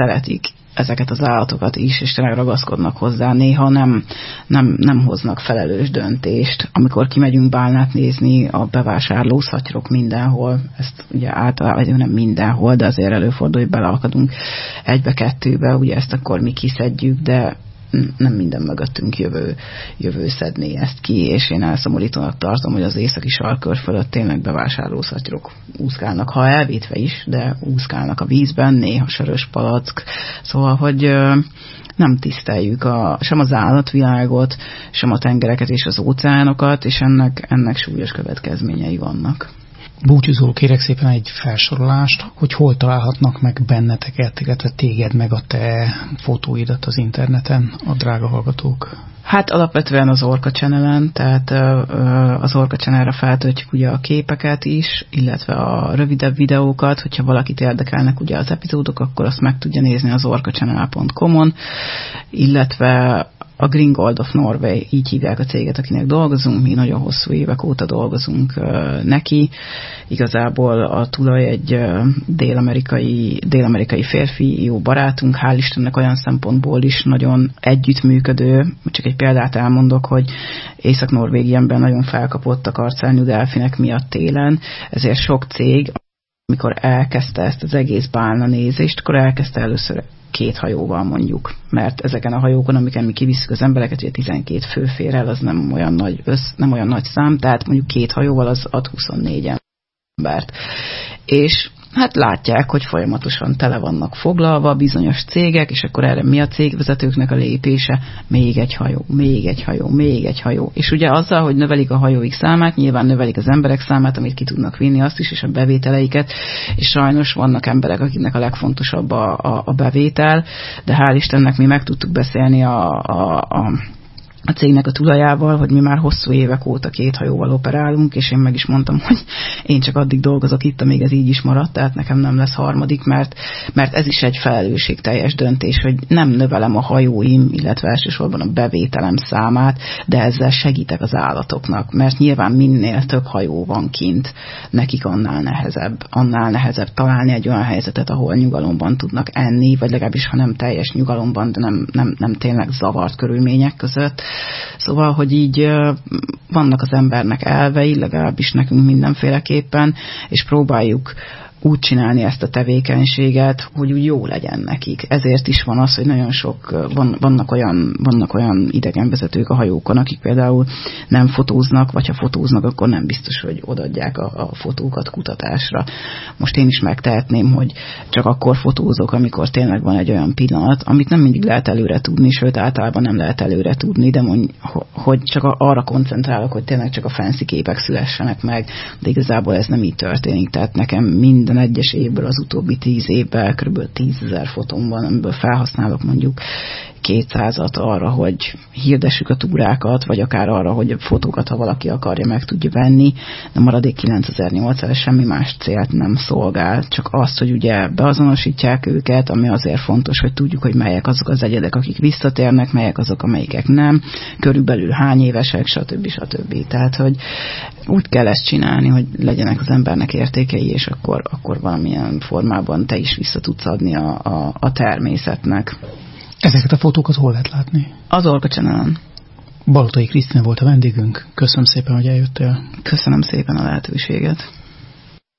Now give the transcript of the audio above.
szeretik ezeket az állatokat is, és tényleg ragaszkodnak hozzá. Néha nem hoznak felelős döntést. Amikor kimegyünk bálnát nézni, a bevásárló szatyrok mindenhol, ezt ugye általában nem mindenhol, de azért előfordul, hogy beleakadunk egybe-kettőbe, ugye ezt akkor mi kiszedjük, de nem minden mögöttünk jövő szedné ezt ki, és én elszomorítónak tartom, hogy az északi sarkkör fölött tényleg bevásárlószatyrok úszkálnak, ha elvétve is, de úszkálnak a vízben, néha sörös palack, szóval, hogy nem tiszteljük sem az állatvilágot, sem a tengereket és az óceánokat, és ennek súlyos következményei vannak. Búcsúzóul kérek szépen egy felsorolást, hogy hol találhatnak meg benneteket, illetve téged meg a te fotóidat az interneten a drága hallgatók. Hát alapvetően az Orca Channelen, tehát az Orca Channelre feltöltjük ugye a képeket is, illetve a rövidebb videókat, hogyha valakit érdekelnek ugye az epizódok, akkor azt meg tudja nézni az orcachannel.com-on, illetve a Green Gold of Norway, így hívják a céget, akinek dolgozunk, mi nagyon hosszú évek óta dolgozunk neki. Igazából a tulaj egy dél-amerikai férfi, jó barátunk, hál' Istennek olyan szempontból is nagyon együttműködő. Csak egy példát elmondok, hogy Észak-Norvégiában nagyon felkapott a karcelnyú delfinek miatt télen, ezért sok cég, amikor elkezdte ezt az egész bálna nézést, akkor elkezdte először 2 hajóval mondjuk, mert ezeken a hajókon, amiken mi kivisszük az embereket, ugye 12 fő fér el, az nem olyan nagy szám, tehát mondjuk 2 hajóval az ad 24 embert. És hát látják, hogy folyamatosan tele vannak foglalva bizonyos cégek, és akkor erre mi a cégvezetőknek a lépése? Még egy hajó, még egy hajó, még egy hajó. És ugye azzal, hogy növelik a hajóik számát, nyilván növelik az emberek számát, amit ki tudnak vinni, azt is, és a bevételeiket, és sajnos vannak emberek, akiknek a legfontosabb a bevétel, de hál' Istennek mi meg tudtuk beszélni a cégnek a tulajával, hogy mi már hosszú évek óta 2 hajóval operálunk, és én meg is mondtam, hogy én csak addig dolgozok itt, amíg ez így is maradt, tehát nekem nem lesz harmadik, mert ez is egy felelősségteljes döntés, hogy nem növelem a hajóim, illetve elsősorban a bevételem számát, de ezzel segítek az állatoknak, mert nyilván minél több hajó van kint, nekik annál nehezebb találni egy olyan helyzetet, ahol nyugalomban tudnak enni, vagy legalábbis, ha nem teljes nyugalomban, de nem tényleg zavart körülmények között. Szóval, hogy így vannak az embernek elvei, legalábbis nekünk mindenféleképpen, és próbáljuk úgy csinálni ezt a tevékenységet, hogy úgy jó legyen nekik. Ezért is van az, hogy nagyon sok, vannak olyan idegenvezetők a hajókon, akik például nem fotóznak, vagy ha fotóznak, akkor nem biztos, hogy odaadják a fotókat kutatásra. Most én is megtehetném, hogy csak akkor fotózok, amikor tényleg van egy olyan pillanat, amit nem mindig lehet előre tudni, sőt általában nem lehet előre tudni, de hogy csak arra koncentrálok, hogy tényleg csak a fancy képek szülessenek meg, de igazából ez nem így történik. Tehát nekem minden egyes évből az utóbbi 10 évben kb. 10 000 fotóm van, amiből felhasználok mondjuk 200-at arra, hogy hirdessük a túrákat, vagy akár arra, hogy a fotókat, ha valaki akarja, meg tudja venni, de maradék 9800 semmi más célt nem szolgál, csak azt, hogy ugye beazonosítják őket, ami azért fontos, hogy tudjuk, hogy melyek azok az egyedek, akik visszatérnek, melyek azok, amelyikek nem, körülbelül hány évesek, stb. Tehát, hogy úgy kell ezt csinálni, hogy legyenek az embernek értékei, és akkor valamilyen formában te is vissza tudsz adni a természetnek. Ezeket a fotókat hol lehet látni? Az Orca Channelen. Balotai Krisztina volt a vendégünk. Köszönöm szépen, hogy eljöttél. Köszönöm szépen a lehetőséget.